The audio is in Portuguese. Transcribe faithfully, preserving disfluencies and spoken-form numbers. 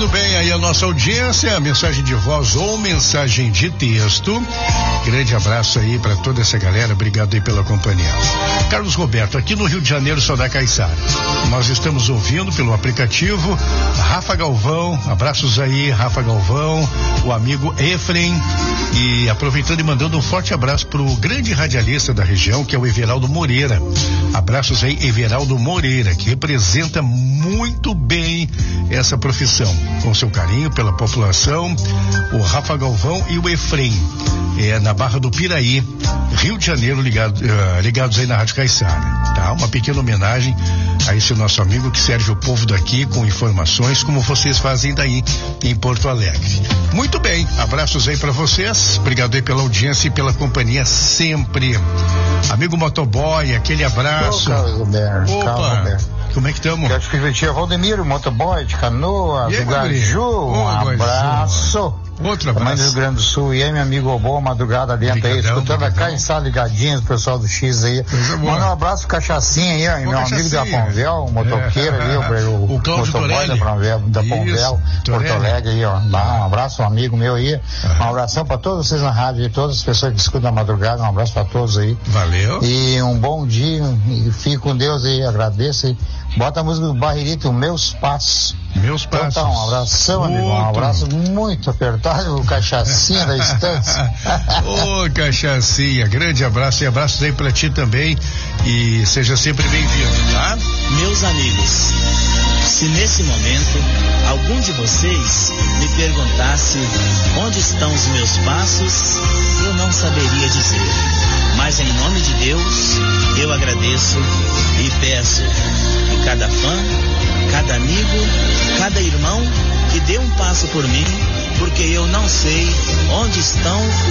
Muito bem, aí a nossa audiência, mensagem de voz ou mensagem de texto. Grande abraço aí para toda essa galera, obrigado aí pela companhia. Carlos Roberto, aqui no Rio de Janeiro, só da Caiçara. Nós estamos ouvindo pelo aplicativo Rafa Galvão, abraços aí, Rafa Galvão, o amigo Efrem, e aproveitando e mandando um forte abraço pro grande radialista da região, que é o Everaldo Moreira. Abraços aí, Everaldo Moreira, que representa muito bem essa profissão, com seu carinho pela população, o Rafa Galvão e o Efrem, é, na Barra do Piraí, Rio de Janeiro, ligado, uh, ligados aí na Rádio Caiçara, tá? Uma pequena homenagem a esse nosso amigo que serve o povo daqui com informações como vocês fazem daí em Porto Alegre. Muito bem, abraços aí para vocês, obrigado aí pela audiência e pela companhia sempre. Amigo motoboy, aquele abraço. Ô, Carlos Roberto, Opa, Carlos Roberto. Como é que estamos? Quero te divertir, Valdemiro, motoboy de Canoas, do Gaju, um abraço. Outro abraço. Tamanho do Rio Grande do Sul, e aí, meu amigo Obô, madrugada dentro Obrigadão, aí, escutando obrigadão. a Caiçara ligadinhos, o pessoal do X aí. Manda um abraço pro Cachacinha aí, ó, meu Cachacinha. amigo da Ponvel, o motoqueiro É. aí, o, O Cláudio motoboy Torelli. da Ponvel, da Isso, Ponvel Porto Torelli. Alegre aí, ó. Dá um abraço, um amigo meu aí. Ah. Um abração pra todos vocês na rádio, e todas as pessoas que escutam na madrugada, um abraço pra todos aí. Valeu. E um bom dia, e fique com Deus aí, agradeço aí. Bota a música do Barrerito, Meus Passos. Meus passos. Então tá, um abração, amigo, um Outro. abraço muito apertado, o Cachacinha da Estância. Ô, Cachacinha, grande abraço e abraços aí pra ti também, e seja sempre bem-vindo, tá? Meus amigos, se nesse momento algum de vocês me perguntasse onde estão os meus passos, eu não saberia dizer. Mas em nome de Deus, eu agradeço e peço que cada fã, cada amigo, cada irmão que dê um passo por mim, porque eu não sei onde estão